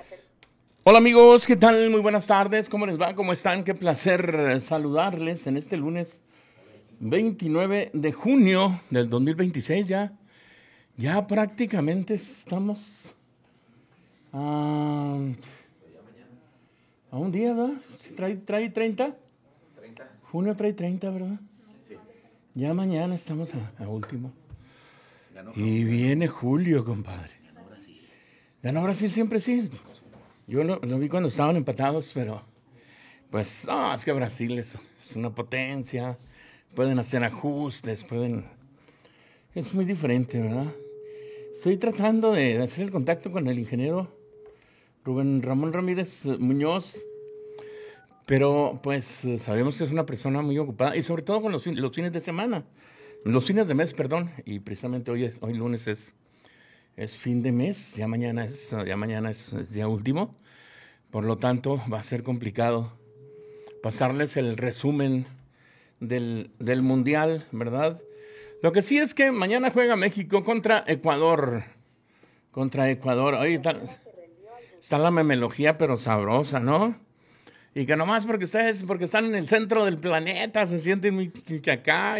Hola amigos, ¿qué tal? Muy buenas tardes, ¿cómo les va? ¿Cómo están? Qué placer saludarles en este lunes 29 de junio del 2026 ya. Ya prácticamente estamos a, a un día, ¿verdad? ¿Trae 30? Junio trae 30, ¿verdad? Ya mañana estamos a último. Y viene julio, compadre. Ganó Brasil siempre sí. Yo lo vi cuando estaban empatados, pero pues no, es que Brasil es una potencia. Pueden hacer ajustes, es muy diferente, ¿verdad? Estoy tratando de hacer el contacto con el ingeniero Rubén Ramón Ramírez Muñoz, pero pues sabemos que es una persona muy ocupada y sobre todo con los fines de semana, los fines de mes, perdón, y precisamente hoy lunes es fin de mes, ya mañana es día último, por lo tanto va a ser complicado pasarles el resumen del Mundial, ¿verdad? Lo que sí es que mañana juega México contra Ecuador. Oye, está la memelogía, pero sabrosa, ¿no? Y que nomás porque están en el centro del planeta, se sienten muy que acá.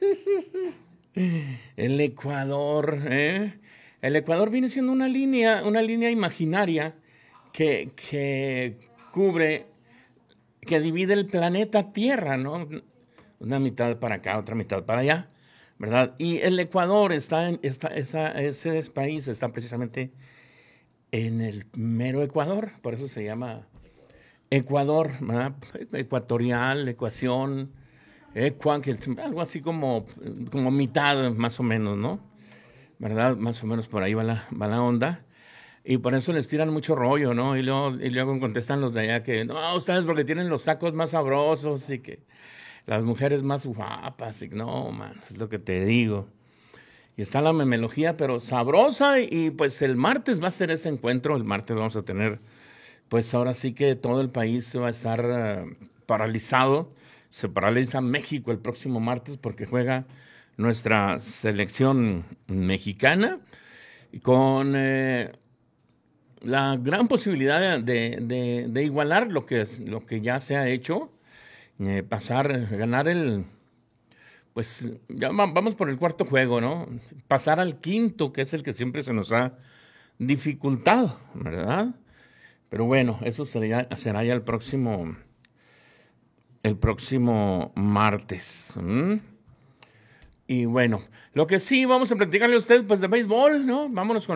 El Ecuador, ¿eh? El Ecuador viene siendo una línea imaginaria que cubre, que divide el planeta Tierra, ¿no? Una mitad para acá, otra mitad para allá, ¿verdad? Y el Ecuador ese país está precisamente en el mero Ecuador, por eso se llama Ecuador, ¿verdad? Ecuatorial, ecuación, algo así como mitad más o menos, ¿no? ¿Verdad? Más o menos por ahí va la onda. Y por eso les tiran mucho rollo, ¿no? Y luego contestan los de allá que, no, ustedes porque tienen los tacos más sabrosos y que las mujeres más guapas. Y no, man, es lo que te digo. Y está la memelogía, pero sabrosa. Y pues el martes va a ser ese encuentro. El martes vamos a tener, pues ahora sí que todo el país va a estar paralizado. Se paraliza México el próximo martes porque juega nuestra selección mexicana con la gran posibilidad de igualar lo que ya se ha hecho, ganar pues ya vamos por el cuarto juego, ¿no? Pasar al quinto, que es el que siempre se nos ha dificultado, ¿verdad? Pero bueno, eso será ya el próximo martes. Y bueno, lo que sí vamos a platicarle a ustedes, pues de béisbol, ¿no? Vámonos con